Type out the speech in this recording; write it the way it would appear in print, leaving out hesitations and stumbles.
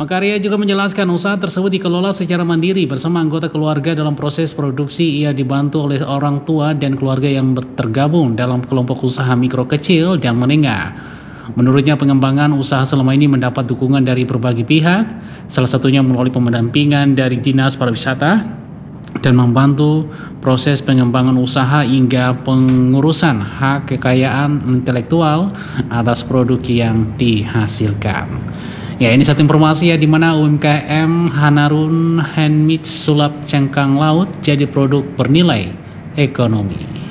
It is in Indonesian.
Makaria juga menjelaskan usaha tersebut dikelola secara mandiri bersama anggota keluarga. Dalam proses produksi ia dibantu oleh orang tua dan keluarga yang tergabung dalam kelompok usaha mikro kecil dan menengah. Menurutnya pengembangan usaha selama ini mendapat dukungan dari berbagai pihak, salah satunya melalui pendampingan dari Dinas Pariwisata dan membantu proses pengembangan usaha hingga pengurusan hak kekayaan intelektual atas produk yang dihasilkan. Ya, ini satu informasi ya, di mana UMKM Hanarun Handmade sulap cangkang laut jadi produk bernilai ekonomi.